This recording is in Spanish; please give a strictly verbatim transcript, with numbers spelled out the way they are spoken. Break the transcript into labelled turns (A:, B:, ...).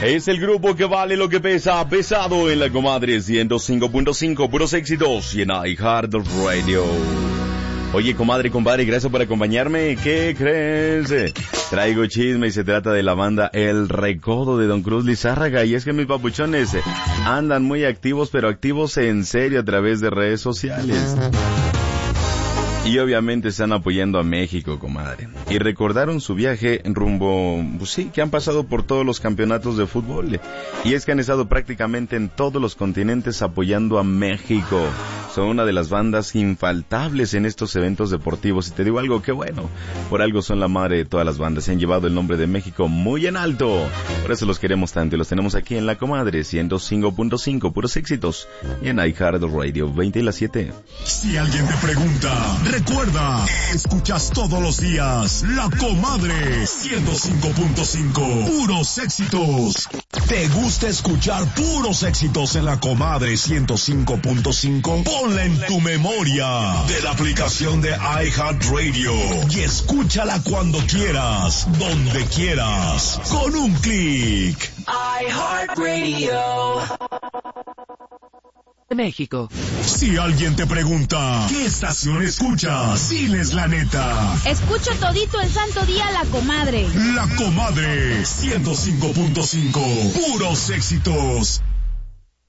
A: Es el grupo que vale lo que pesa, pesado en la comadre ciento cinco punto cinco, puros éxitos y en iHeartRadio. Oye, comadre, compadre, gracias por acompañarme. ¿Qué crees? Traigo chisme y se trata de la banda El Recodo de Don Cruz Lizárraga. Y es que mis papuchones andan muy activos, pero activos en serio a través de redes sociales. Y obviamente están apoyando a México, comadre. Y recordaron su viaje rumbo, pues sí, que han pasado por todos los campeonatos de fútbol. Y es que han estado prácticamente en todos los continentes apoyando a México. Son una de las bandas infaltables en estos eventos deportivos. Y te digo algo, que bueno, por algo son la madre de todas las bandas. Se han llevado el nombre de México muy en alto. Por eso los queremos tanto y los tenemos aquí en la comadre ciento cinco punto cinco, puros éxitos. Y en iHeartRadio, veinte y las siete.
B: Si alguien te pregunta, recuerda, escuchas todos los días La Comadre ciento cinco punto cinco, puros éxitos. ¿Te gusta escuchar puros éxitos en La Comadre ciento cinco punto cinco? Ponla en tu memoria de la aplicación de iHeartRadio y escúchala cuando quieras, donde quieras, con un clic.
C: iHeartRadio.
D: México.
B: Si alguien te pregunta, ¿qué estación escuchas? Diles la neta.
E: Escucho todito el santo día La Comadre.
B: La Comadre ciento cinco punto cinco, puros éxitos.